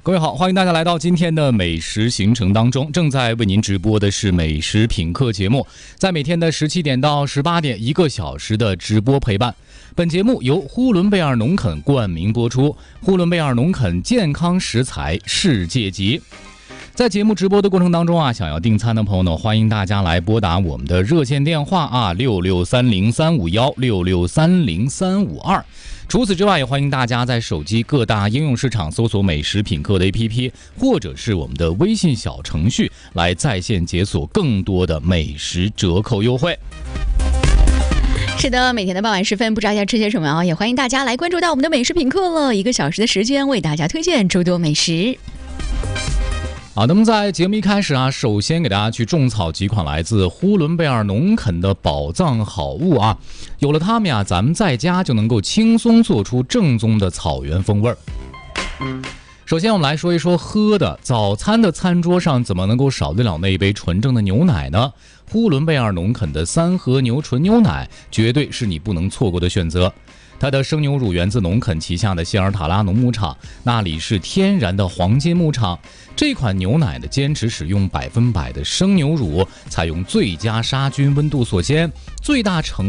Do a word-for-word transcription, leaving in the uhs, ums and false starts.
各位好，欢迎大家来到今天的美食行程当中。正在为您直播的是美食品客节目，在每天的十七点到十八点，一个小时的直播陪伴。本节目由呼伦贝尔农垦冠名播出，呼伦贝尔农垦健康食材世界级。在节目直播的过程当中啊，想要订餐的朋友呢，欢迎大家来拨打我们的热线电话啊，六六三零三五幺六六三零三五二。除此之外，也欢迎大家在手机各大应用市场搜索美食品客的 A P P， 或者是我们的微信小程序，来在线解锁更多的美食折扣优惠。 是的，每天的傍晚时分，不知道要吃些什么啊？也欢迎大家来关注到我们的美食品客了，一个小时的时间为大家推荐诸多美食。 好，那么在节目一开始啊，首先给大家去种草几款来自呼伦贝尔农垦的宝藏好物啊，有了它们呀，咱们在家就能够轻松做出正宗的草原风味儿。首先我们来说一说喝的，早餐的餐桌上怎么能够少得了那一杯纯正的牛奶呢？呼伦贝尔农垦的三和牛纯牛奶绝对是你不能错过的选择。它的生牛乳源自农垦旗下的希尔塔拉农牧场，那里是天然的黄金牧场。这款牛奶的坚持使用百分百的生牛乳，采用最佳杀菌温度锁鲜，最大程